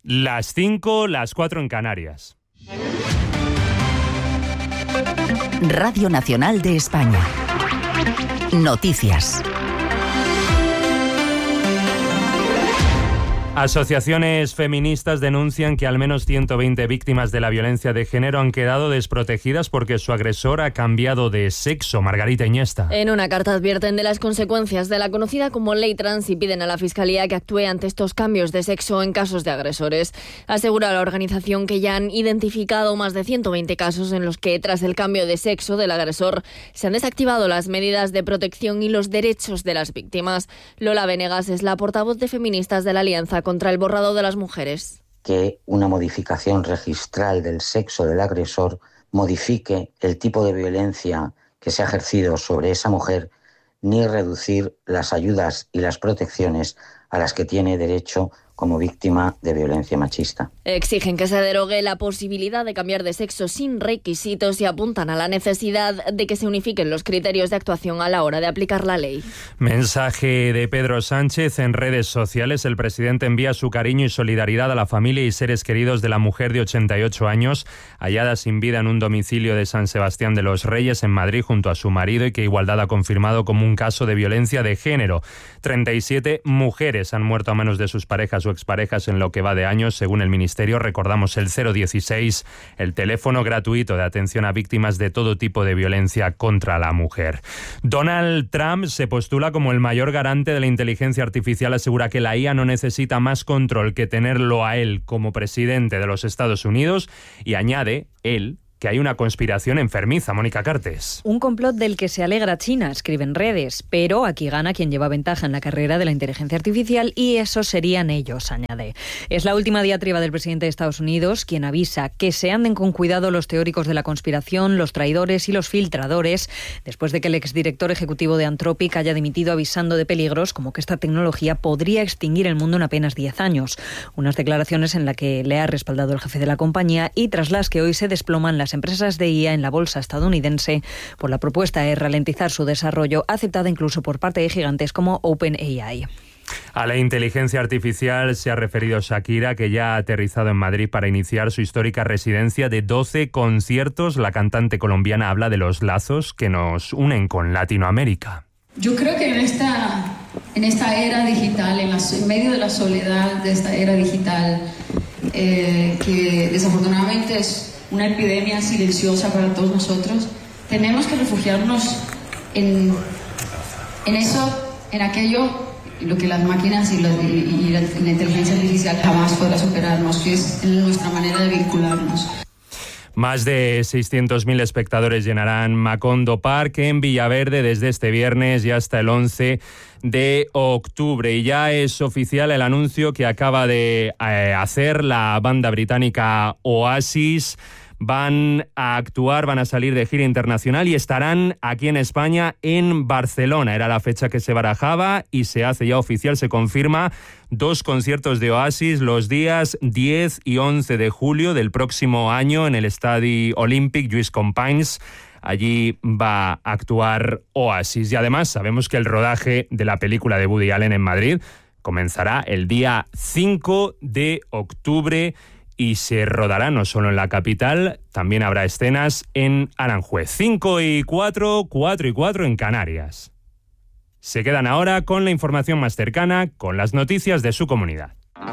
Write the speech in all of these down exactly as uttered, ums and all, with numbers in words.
Las cinco, las cuatro en Canarias. Radio Nacional de España. Noticias. Asociaciones feministas denuncian que al menos ciento veinte víctimas de la violencia de género han quedado desprotegidas porque su agresor ha cambiado de sexo. Margarita Iniesta. En una carta advierten de las consecuencias de la conocida como ley trans y piden a la Fiscalía que actúe ante estos cambios de sexo en casos de agresores. Asegura la organización que ya han identificado más de ciento veinte casos en los que, tras el cambio de sexo del agresor, se han desactivado las medidas de protección y los derechos de las víctimas. Lola Venegas es la portavoz de feministas de la Alianza contra el borrado de las mujeres. Que una modificación registral del sexo del agresor modifique el tipo de violencia que se ha ejercido sobre esa mujer, ni reducir las ayudas y las protecciones a las que tiene derecho como víctima de violencia machista. Exigen que se derogue la posibilidad de cambiar de sexo sin requisitos y apuntan a la necesidad de que se unifiquen los criterios de actuación a la hora de aplicar la ley. Mensaje de Pedro Sánchez en redes sociales. El presidente envía su cariño y solidaridad a la familia y seres queridos de la mujer de ochenta y ocho años, hallada sin vida en un domicilio de San Sebastián de los Reyes, en Madrid, junto a su marido, y que Igualdad ha confirmado como un caso de violencia de género. treinta y siete mujeres han muerto a manos de sus parejas o exparejas en lo que va de años, según el Ministerio. Recordamos el cero dieciséis, el teléfono gratuito de atención a víctimas de todo tipo de violencia contra la mujer. Donald Trump se postula como el mayor garante de la inteligencia artificial. Asegura que la I A no necesita más control que tenerlo a él como presidente de los Estados Unidos, y añade, él, que hay una conspiración enfermiza. Mónica Cartes. Un complot del que se alegra China, escriben redes, pero aquí gana quien lleva ventaja en la carrera de la inteligencia artificial, y esos serían ellos, añade. Es la última diatriba del presidente de Estados Unidos, quien avisa que se anden con cuidado los teóricos de la conspiración, los traidores y los filtradores, después de que el exdirector ejecutivo de Anthropic haya dimitido avisando de peligros como que esta tecnología podría extinguir el mundo en apenas diez años. Unas declaraciones en las que le ha respaldado el jefe de la compañía y tras las que hoy se desploman las empresas de I A en la bolsa estadounidense por la propuesta de ralentizar su desarrollo, aceptada incluso por parte de gigantes como OpenAI. A la inteligencia artificial se ha referido Shakira, que ya ha aterrizado en Madrid para iniciar su histórica residencia de doce conciertos. La cantante colombiana habla de los lazos que nos unen con Latinoamérica. Yo creo que en esta, en esta era digital, en, la, en medio de la soledad de esta era digital, eh, que desafortunadamente es una epidemia silenciosa para todos nosotros, tenemos que refugiarnos en, en eso, en aquello, lo que las máquinas y, lo, y, y la, la inteligencia artificial jamás podrá superarnos, que es nuestra manera de vincularnos. Más de seiscientos mil espectadores llenarán Macondo Park en Villaverde desde este viernes y hasta el once de octubre. Y ya es oficial el anuncio que acaba de eh, hacer la banda británica Oasis. Van a actuar, van a salir de gira internacional y estarán aquí en España, en Barcelona. Era la fecha que se barajaba y se hace ya oficial, se confirma. Dos conciertos de Oasis los días diez y once de julio del próximo año en el Estadi Olímpic Lluís Companys. Allí va a actuar Oasis. Y además sabemos que el rodaje de la película de Woody Allen en Madrid comenzará el día cinco de octubre y se rodará no solo en la capital, también habrá escenas en Aranjuez. cinco y cuatro, cuatro y cuatro en Canarias. Se quedan ahora con la información más cercana, con las noticias de su comunidad.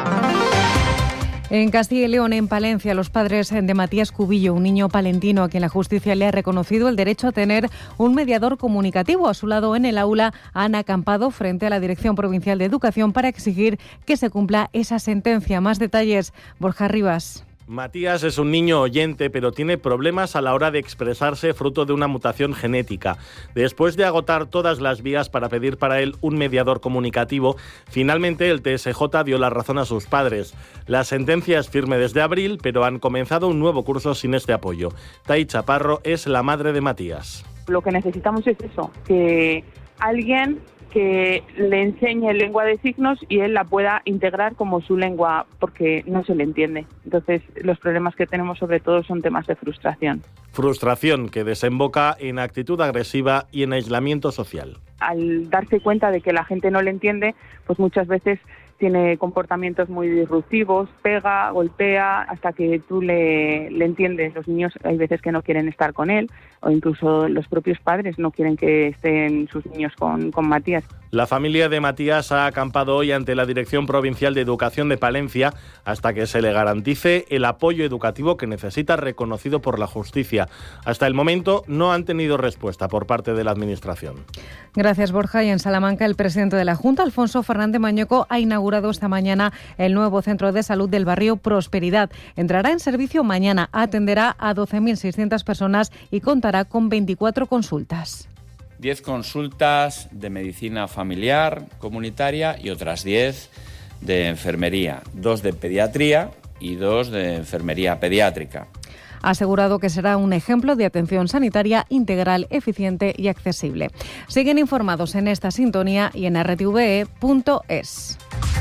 En Castilla y León, en Palencia, los padres de Matías Cubillo, un niño palentino a quien la justicia le ha reconocido el derecho a tener un mediador comunicativo. A su lado en el aula han acampado frente a la Dirección Provincial de Educación para exigir que se cumpla esa sentencia. Más detalles, Borja Rivas. Matías es un niño oyente, pero tiene problemas a la hora de expresarse fruto de una mutación genética. Después de agotar todas las vías para pedir para él un mediador comunicativo, finalmente el T S J dio la razón a sus padres. La sentencia es firme desde abril, pero han comenzado un nuevo curso sin este apoyo. Tai Chaparro es la madre de Matías. Lo que necesitamos es eso, que alguien que le enseñe lengua de signos y él la pueda integrar como su lengua, porque no se le entiende. Entonces, los problemas que tenemos sobre todo son temas de frustración. Frustración que desemboca en actitud agresiva y en aislamiento social. Al darse cuenta de que la gente no le entiende, pues muchas veces tiene comportamientos muy disruptivos, pega, golpea, hasta que tú le, le entiendes. Los niños hay veces que no quieren estar con él, o incluso los propios padres no quieren que estén sus niños con, con Matías. La familia de Matías ha acampado hoy ante la Dirección Provincial de Educación de Palencia hasta que se le garantice el apoyo educativo que necesita, reconocido por la justicia. Hasta el momento no han tenido respuesta por parte de la Administración. Gracias, Borja. Y en Salamanca, el presidente de la Junta, Alfonso Fernández Mañueco, ha inaugurado esta mañana el nuevo centro de salud del barrio Prosperidad. Entrará en servicio mañana, atenderá a doce mil seiscientas personas y contará con veinticuatro consultas. diez consultas de medicina familiar, comunitaria y otras diez de enfermería, dos de pediatría y dos de enfermería pediátrica. Ha asegurado que será un ejemplo de atención sanitaria integral, eficiente y accesible. Siguen informados en esta sintonía y en r t v e punto es.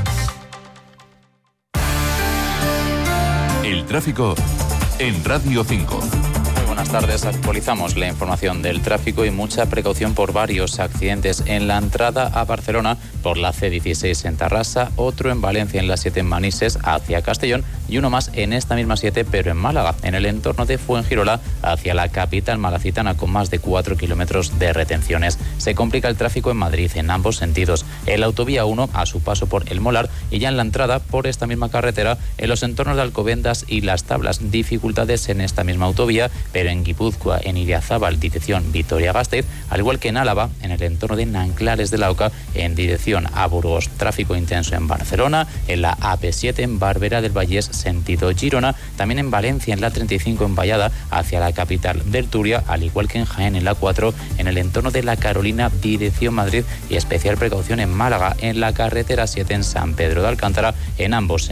El tráfico en Radio cinco. Buenas tardes, actualizamos la información del tráfico y mucha precaución por varios accidentes en la entrada a Barcelona por la ce dieciséis en Tarrasa, otro en Valencia en la siete en Manises hacia Castellón y uno más en esta misma siete pero en Málaga, en el entorno de Fuengirola hacia la capital malacitana con más de cuatro kilómetros de retenciones. Se complica el tráfico en Madrid en ambos sentidos, en la autovía uno a su paso por El Molar y ya en la entrada por esta misma carretera en los entornos de Alcobendas y Las Tablas, dificultades en esta misma autovía, pero en Guipúzcoa, en Idiazábal, dirección Vitoria-Gasteiz, al igual que en Álava, en el entorno de Nanclares de la Oca, en dirección a Burgos. Tráfico intenso en Barcelona, en la A P siete en Barberá del Vallés, sentido Girona, también en Valencia, en la treinta y cinco en Vallada, hacia la capital del Turia, al igual que en Jaén, en la cuatro, en el entorno de la Carolina, dirección Madrid, y especial precaución en Málaga, en la carretera siete en San Pedro de Alcántara, en ambos